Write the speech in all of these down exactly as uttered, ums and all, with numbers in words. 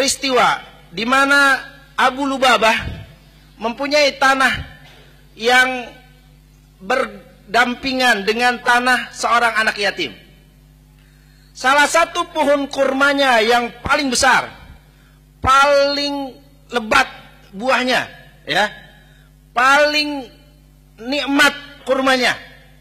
peristiwa di mana Abu Lubabah mempunyai tanah yang berdampingan dengan tanah seorang anak yatim. Salah satu pohon kurmanya yang paling besar, paling lebat buahnya, ya, paling nikmat kurmanya.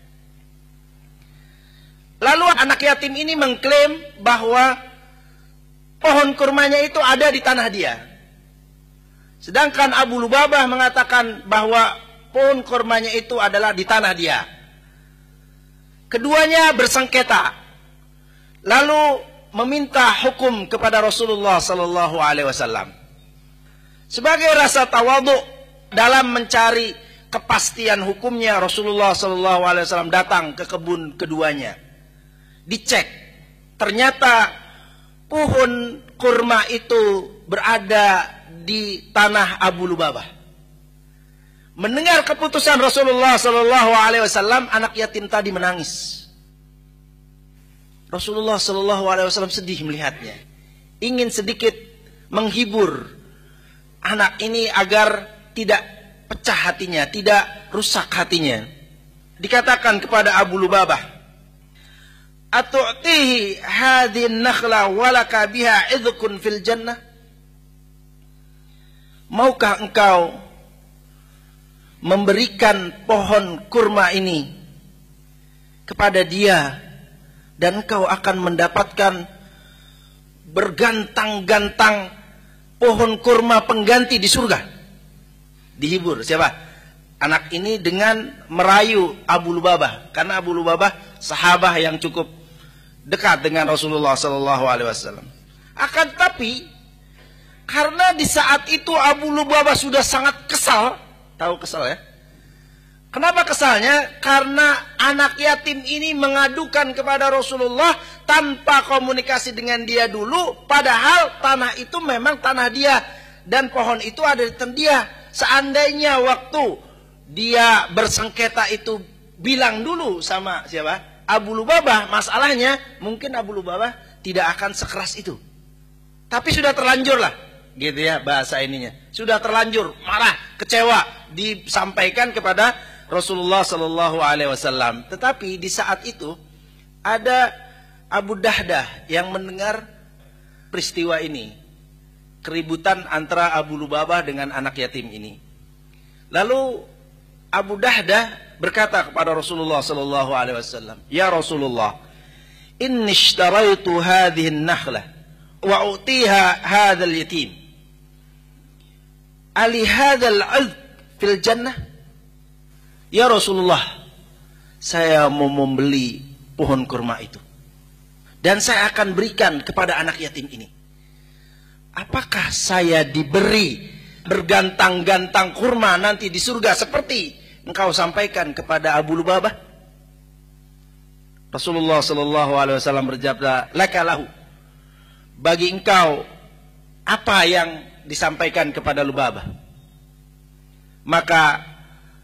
Lalu anak yatim ini mengklaim bahwa pohon kurmanya itu ada di tanah dia. Sedangkan Abu Lubabah mengatakan bahwa pohon kurmanya itu adalah di tanah dia. Keduanya bersengketa. Lalu meminta hukum kepada Rasulullah sallallahu alaihi wasallam. Sebagai rasa tawadhu dalam mencari kepastian hukumnya, Rasulullah sallallahu alaihi wasallam datang ke kebun keduanya. Dicek, ternyata pohon kurma itu berada di tanah Abu Lubabah. Mendengar keputusan Rasulullah sallallahu alaihi wasallam, anak yatim tadi menangis. Rasulullah sallallahu alaihi wasallam sedih melihatnya, ingin sedikit menghibur anak ini agar tidak pecah hatinya, tidak rusak hatinya. Dikatakan kepada Abu Lubabah, "Atu'tihi hadhihi an-nakhla wa laka biha 'idhkun fil jannah?" Maukah engkau memberikan pohon kurma ini kepada dia dan engkau akan mendapatkan bergantang-gantang pohon kurma pengganti di surga? Dihibur siapa? Anak ini dengan merayu Abu Lubabah, karena Abu Lubabah sahabat yang cukup dekat dengan Rasulullah sallallahu alaihi wasallam. Akan tapi karena di saat itu Abu Lubabah sudah sangat kesal, tahu kesal ya? Kenapa kesalnya? Karena anak yatim ini mengadukan kepada Rasulullah tanpa komunikasi dengan dia dulu, padahal tanah itu memang tanah dia dan pohon itu ada di tanah dia. Seandainya waktu dia bersengketa itu bilang dulu sama siapa? Abu Lubabah masalahnya, mungkin Abu Lubabah tidak akan sekeras itu. Tapi sudah terlanjur lah, gitu ya bahasa ininya. Sudah terlanjur, marah, kecewa, disampaikan kepada Rasulullah sallallahu alaihi wasallam. Tetapi di saat itu ada Abu Dahdah yang mendengar peristiwa ini, keributan antara Abu Lubabah dengan anak yatim ini. Lalu Abu Dahdah berkata kepada Rasulullah sallallahu alaihi wasallam, "Ya Rasulullah, inni ishtaraitu hadhihi an-nakhlah wa utiha hadzal yatim. Ali hadzal 'adh fil jannah?" Ya Rasulullah, saya mau membeli pohon kurma itu dan saya akan berikan kepada anak yatim ini. Apakah saya diberi bergantang-gantang kurma nanti di surga seperti engkau sampaikan kepada Abu Lubabah? Rasulullah sallallahu alaihi wasallam berjawab, "Laka lahu." Bagi engkau apa yang disampaikan kepada Lubabah. Maka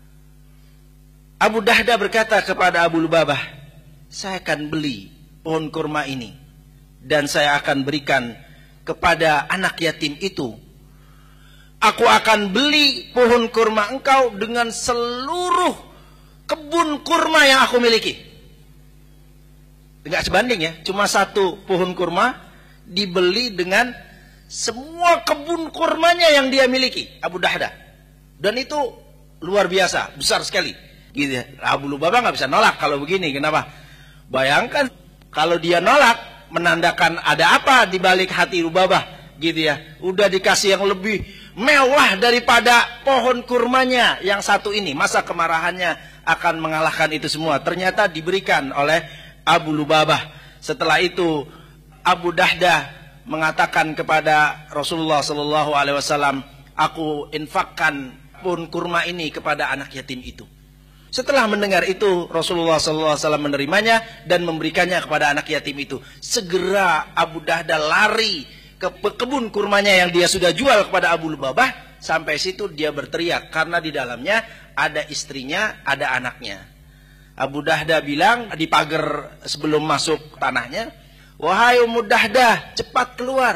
Abu Dahdah berkata kepada Abu Lubabah, "Saya akan beli pohon kurma ini dan saya akan berikan kepada anak yatim itu. Aku akan beli pohon kurma engkau dengan seluruh kebun kurma yang aku miliki." Enggak sebanding ya, cuma satu pohon kurma dibeli dengan semua kebun kurmanya yang dia miliki, Abu Dahdah. Dan itu luar biasa, besar sekali. Gitu ya. Abu Lubabah nggak bisa nolak kalau begini. Kenapa? Bayangkan kalau dia nolak, menandakan ada apa di balik hati Lubabah, gitu ya. Udah dikasih yang lebih mewah daripada pohon kurmanya yang satu ini. Masa kemarahannya akan mengalahkan itu semua? Ternyata diberikan oleh Abu Lubabah. Setelah itu Abu Dahdah mengatakan kepada Rasulullah sallallahu alaihi wasallam, "Aku infakkan pohon kurma ini kepada anak yatim itu." Setelah mendengar itu, Rasulullah sallallahu alaihi wasallam menerimanya dan memberikannya kepada anak yatim itu. Segera Abu Dahdah lari ke kebun kurmanya yang dia sudah jual kepada Abu Lubabah. Sampai situ dia berteriak karena di dalamnya ada istrinya, ada anaknya. Abu Dahdah bilang di pagar sebelum masuk tanahnya, "Wahai Ummu Dahdah, cepat keluar.